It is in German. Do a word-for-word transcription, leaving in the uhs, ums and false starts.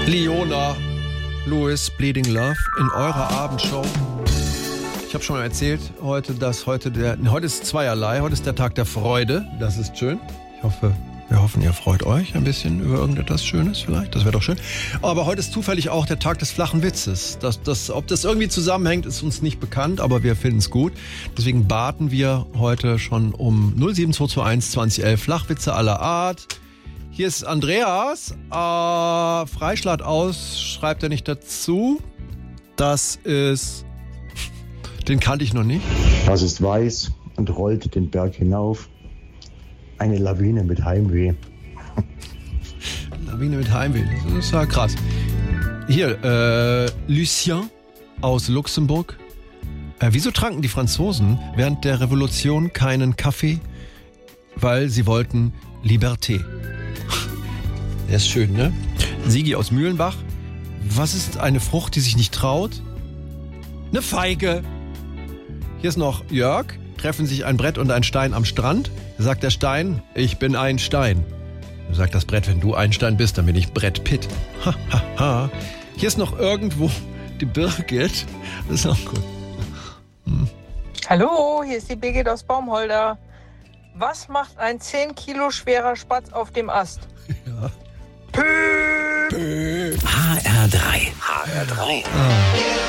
Leona Lewis, Bleeding Love in eurer Abendshow. Ich habe schon mal erzählt heute, dass heute der, heute ist zweierlei, heute ist der Tag der Freude. Das ist schön. Ich hoffe, wir hoffen, ihr freut euch ein bisschen über irgendetwas Schönes vielleicht. Das wäre doch schön. Aber heute ist zufällig auch der Tag des flachen Witzes. Das, das, ob das irgendwie zusammenhängt, ist uns nicht bekannt, aber wir finden es gut. Deswegen baten wir heute schon um null sieben zwei zwei eins zwanzig elf Flachwitze aller Art. Hier ist Andreas. Äh, Freischlag aus, schreibt er nicht dazu. Das ist... Den kannte ich noch nicht. Das ist weiß und rollte den Berg hinauf. Eine Lawine mit Heimweh. Lawine mit Heimweh, das ist ja krass. Hier, äh, Lucien aus Luxemburg. Äh, wieso tranken die Franzosen während der Revolution keinen Kaffee? Weil sie wollten Liberté. Der ist schön, ne? Sigi aus Mühlenbach. Was ist eine Frucht, die sich nicht traut? Eine Feige. Hier ist noch Jörg. Treffen sich ein Brett und ein Stein am Strand. Sagt der Stein, ich bin ein Stein. Sagt das Brett, wenn du ein Stein bist, dann bin ich Brett Pitt. Ha, ha, ha. Hier ist noch irgendwo die Birgit. Das ist auch gut. Hm. Hallo, hier ist die Birgit aus Baumholder. Was macht ein zehn Kilo schwerer Spatz auf dem Ast? Ja. Püh. Püh. H R drei. H R drei. Ah.